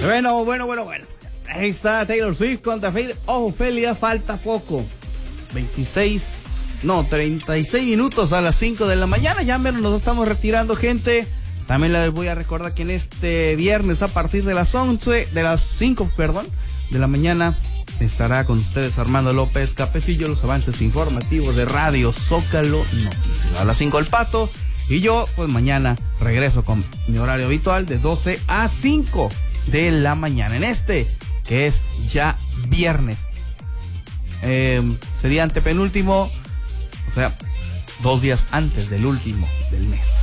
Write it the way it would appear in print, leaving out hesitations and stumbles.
Bueno. Ahí está Taylor Swift contra Ofelia, falta poco. 36 minutos a las 5 de la mañana. Ya menos nos estamos retirando, gente. También les voy a recordar que en este viernes a partir de las 5 de la mañana estará con ustedes Armando López Capecillo, los avances informativos de Radio Zócalo Noticias. A las 5 el Pato y yo pues mañana regreso con mi horario habitual de 12 a 5 de la mañana. En este que es ya viernes. Sería antepenúltimo, o sea, 2 días antes del último del mes.